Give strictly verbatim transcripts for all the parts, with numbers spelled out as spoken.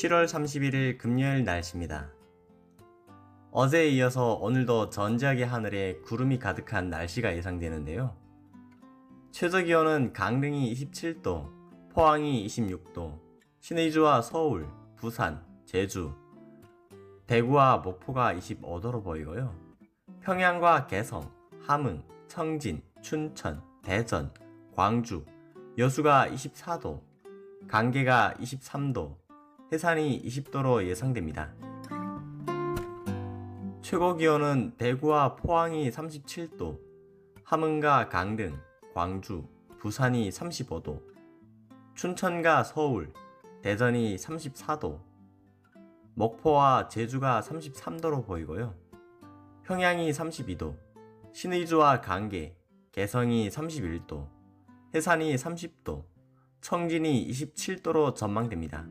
칠월 삼십일일 금요일 날씨입니다. 어제에 이어서 오늘도 전지하게 하늘에 구름이 가득한 날씨가 예상되는데요. 최저기온은 강릉이 이십칠 도, 포항이 이십육 도, 신의주와 서울, 부산, 제주, 대구와 목포가 이십오 도로 보이고요. 평양과 개성, 함흥, 청진, 춘천, 대전, 광주, 여수가 이십사 도, 강계가 이십삼 도, 해산이 이십 도로 예상됩니다. 최고기온은 대구와 포항이 삼십칠 도, 함흥과 강릉, 광주, 부산이 삼십오 도, 춘천과 서울, 대전이 삼십사 도, 목포와 제주가 삼십삼 도로 보이고요. 평양이 삼십이 도, 신의주와 강계, 개성이 삼십일 도, 해산이 삼십 도, 청진이 이십칠 도로 전망됩니다.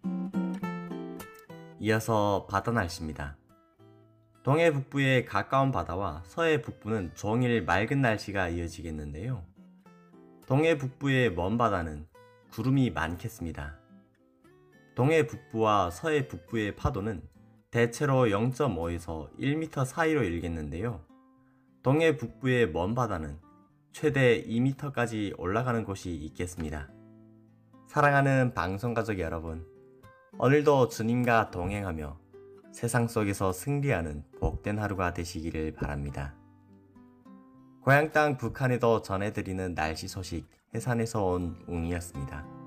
이어서 바다 날씨입니다. 동해 북부의 가까운 바다와 서해 북부는 종일 맑은 날씨가 이어지겠는데요. 동해 북부의 먼 바다는 구름이 많겠습니다. 동해 북부와 서해 북부의 파도는 대체로 영 점 오에서 일 미터 사이로 일겠는데요. 동해 북부의 먼 바다는 최대 이 미터까지 올라가는 곳이 있겠습니다. 사랑하는 방송가족 여러분, 오늘도 주님과 동행하며 세상 속에서 승리하는 복된 하루가 되시기를 바랍니다. 고향 땅 북한에도 전해드리는 날씨 소식 해산에서 온 웅이었습니다.